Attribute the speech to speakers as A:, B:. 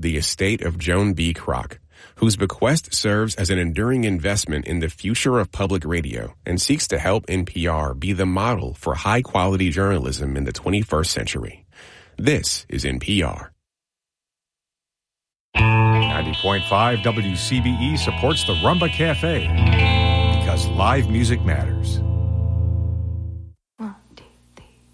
A: the estate of Joan B. Kroc, whose bequest serves as an enduring investment in the future of public radio and seeks to help NPR be the model for high-quality journalism in the 21st century. This is NPR.
B: 90.5 WCBE supports the Rumba Cafe because live music matters.